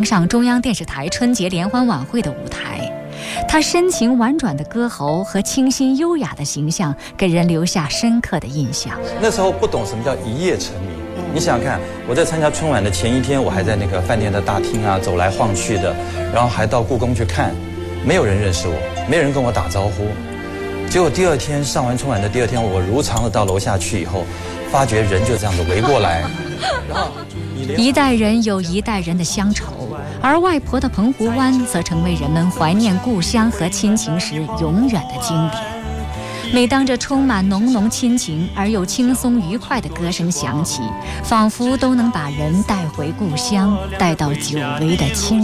上中央电视台春节联欢晚会的舞台。他深情婉转的歌喉和清新优雅的形象，给人留下深刻的印象。 那时候不懂什么叫一夜成名。你想想看，我在参加春晚的前一天，我还在那个饭店的大厅啊走来晃去的，然后还到故宫去看，没有人认识我，没有人跟我打招呼。结果第二天上完春晚的第二天，我如常的到楼下去以后，发觉人就这样子围过来。然后一代人有一代人的乡愁，而外婆的澎湖湾则成为人们怀念故乡和亲情时永远的经典。每当这充满浓浓亲情而又轻松愉快的歌声响起，仿佛都能把人带回故乡，带到久违的亲